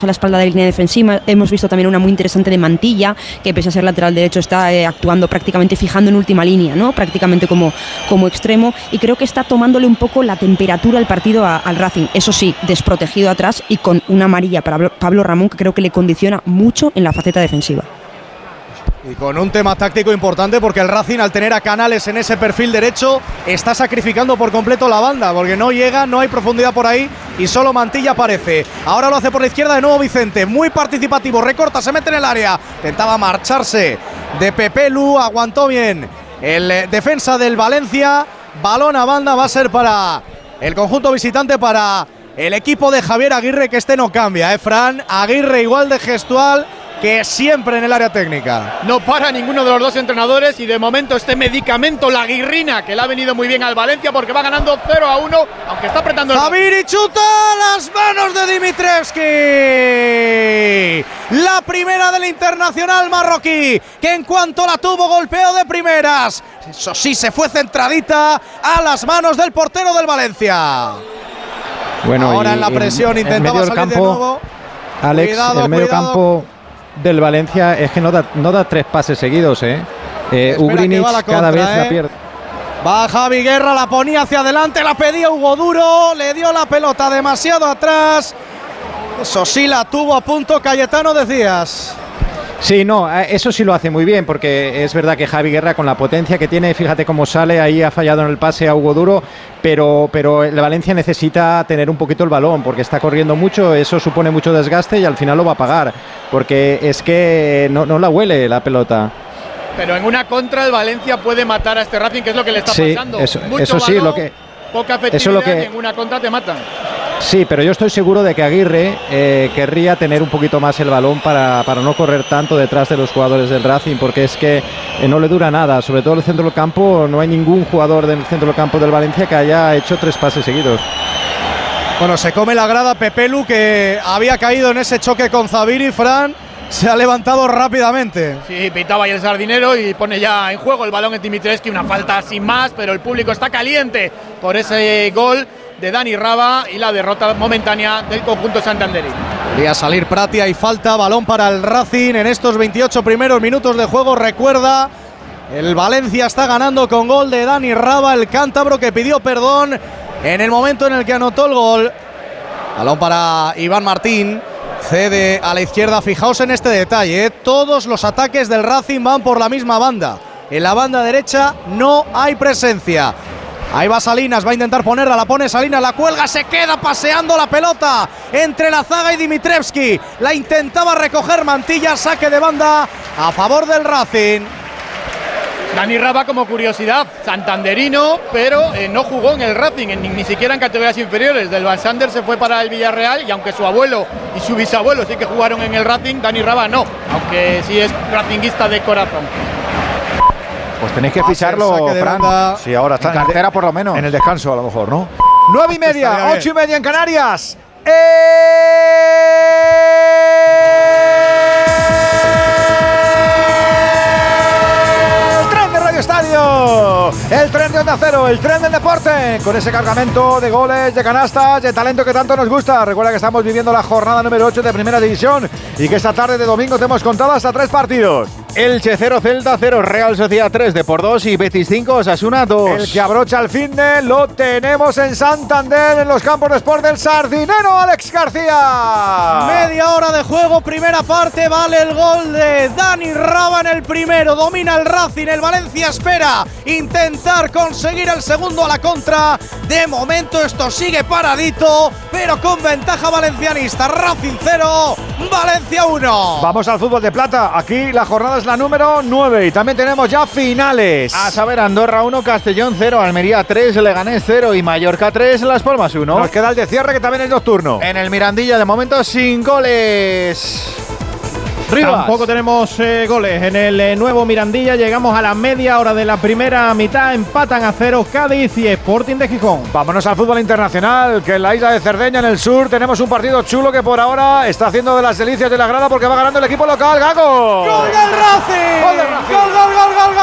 a la espalda de la línea defensiva. Hemos visto también una muy interesante de Mantilla, que pese a ser lateral derecho está actuando prácticamente, fijando en última línea, ¿no? Prácticamente como extremo, y creo que está tomándole un poco la temperatura al partido al Racing. Eso sí, desprotegido atrás y con una amarilla para Pablo Ramón, que creo que le condiciona mucho en la faceta defensiva. Y con un tema táctico importante, porque el Racing, al tener a Canales en ese perfil derecho, está sacrificando por completo la banda, porque no llega, no hay profundidad por ahí y solo Mantilla aparece. Ahora lo hace por la izquierda de nuevo Vicente, muy participativo, recorta, se mete en el área, intentaba marcharse de Pepelu, aguantó bien el defensa del Valencia, balón a banda, va a ser para el conjunto visitante, para el equipo de Javier Aguirre, que no cambia, Fran. Aguirre igual de gestual que siempre en el área técnica. No para ninguno de los dos entrenadores, y de momento este medicamento, la guirrina, que le ha venido muy bien al Valencia, porque va ganando 0-1, aunque está apretando. Javier, y chuta las manos de Dimitrievski. La primera del internacional marroquí, que en cuanto la tuvo, golpeó de primeras. Eso sí, se fue centradita a las manos del portero del Valencia. Bueno, ahora en la presión intentaba salir de nuevo. Alex, cuidado, el medio campo del Valencia es que no da 3 pases seguidos, Ugrinic cada vez la pierde. Va Javi Guerra, la ponía hacia adelante, la pedía Hugo Duro, le dio la pelota demasiado atrás. Eso sí, la tuvo a punto Cayetano, decías. Sí, no, eso sí lo hace muy bien, porque es verdad que Javi Guerra, con la potencia que tiene, fíjate cómo sale, ahí ha fallado en el pase a Hugo Duro, pero el Valencia necesita tener un poquito el balón, porque está corriendo mucho, eso supone mucho desgaste y al final lo va a pagar, porque es que no la huele la pelota. Pero en una contra el Valencia puede matar a este Racing, que es lo que le está pasando. Eso sí, balón, poca efectividad, y en una contra te matan. Sí, pero yo estoy seguro de que Aguirre querría tener un poquito más el balón para no correr tanto detrás de los jugadores del Racing, porque es que no le dura nada, sobre todo el centro del campo. No hay ningún jugador del centro del campo del Valencia que haya hecho 3 pases seguidos. Bueno, se come la grada Pepelu, que había caído en ese choque con Zaviri. Fran se ha levantado rápidamente. Sí, pitaba ahí el sardinero y pone ya en juego el balón en Dimitrievski, una falta sin más, pero el público está caliente por ese gol de Dani Raba y la derrota momentánea del conjunto santanderino. Quería salir Pratia y falta, balón para el Racing en estos 28 primeros minutos de juego. Recuerda, el Valencia está ganando con gol de Dani Raba, el cántabro, que pidió perdón en el momento en el que anotó el gol. Balón para Iván Martín, cede a la izquierda. Fijaos en este detalle, todos los ataques del Racing van por la misma banda. En la banda derecha no hay presencia. Ahí va Salinas, va a intentar ponerla, la pone Salinas, la cuelga, se queda paseando la pelota entre la zaga y Dimitrievski. La intentaba recoger Mantilla, saque de banda a favor del Racing. Dani Raba, como curiosidad, santanderino, pero no jugó en el Racing, ni siquiera en categorías inferiores. Del Van Sander se fue para el Villarreal, y aunque su abuelo y su bisabuelo sí que jugaron en el Racing, Dani Raba no, aunque sí es racinguista de corazón. Pues tenéis que ficharlo, Fran. Sí, ahora está en cartera por lo menos. En el descanso a lo mejor, ¿no? 9:30, 8:30 en Canarias. Estadio, el tren de Onda Cero, el tren del deporte, con ese cargamento de goles, de canastas, de talento que tanto nos gusta. Recuerda que estamos viviendo la jornada número 8 de Primera División y que esta tarde de domingo te hemos contado hasta 3 partidos. Elche 0, Celta 0, Real Sociedad 3, Depor 2 y Betis 5, Osasuna 2. El que abrocha el finde lo tenemos en Santander, en los campos de Sport del Sardinero, Alex García. Media hora de juego, primera parte, vale el gol de Dani Raba en el primero. Domina el Racing, el Valencia espera intentar conseguir el segundo a la contra. De momento esto sigue paradito, pero con ventaja valencianista. Racing 0, Valencia 1. Vamos al fútbol de plata, aquí la jornada es la número 9 y también tenemos ya finales. A saber, Andorra 1, Castellón 0, Almería 3, Leganés 0 y Mallorca 3, Las Palmas 1. Nos queda el de cierre, que también es nocturno. En el Mirandilla de momento sin goles. Rivas. Tampoco tenemos goles en el nuevo Mirandilla. Llegamos a la media hora de la primera mitad. Empatan a 0 Cádiz y Sporting de Gijón. Vámonos al fútbol internacional, que en la isla de Cerdeña, en el sur, tenemos un partido chulo que por ahora está haciendo de las delicias de la grada, porque va ganando el equipo local. ¡Gago! ¡Gol del Racing! ¡Gol del Racing! ¡Gol, gol, gol, gol!